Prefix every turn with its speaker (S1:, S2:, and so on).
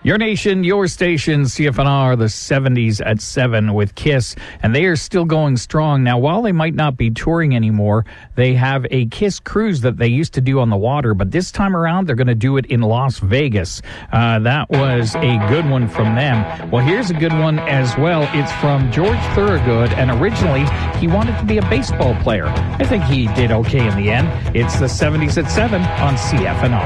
S1: Your nation, your station, CFNR, the 70s at 7 with KISS, and they are still going strong. Now, while they might not be touring anymore, they have a KISS cruise that they used to do on the water, but this time around, they're going to do it in Las Vegas. That was a good one from them. Well, here's a good one as well. It's from George Thorogood, and originally, he wanted to be a baseball player. I think he did okay in the end. It's the 70s at 7 on CFNR.